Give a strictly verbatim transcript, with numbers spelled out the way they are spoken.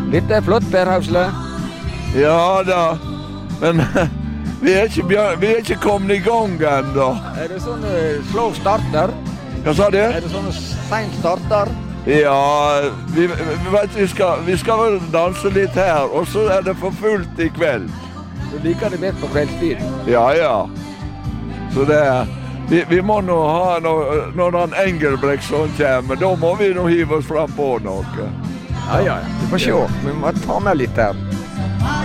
Dette er flott, Per Hausle. Ja da, men vi er ikke, bjør- vi er ikke kommet i gang ennå. Er det sånn uh, slow starter? Hva sa du? Er det sånn sent starter? Ja, vi, vi vet vi skal, vi skal vel danse litt her, og så er det for fullt i kveld. Du liker det best på kveldstid. Ja, ja. Så det er, vi, vi må nå ha noe, når han Engelbrektsson kommer, da må vi nå hive oss fram på noe. Ja, ja, ja. Vi får se. Vi må ta med litt her.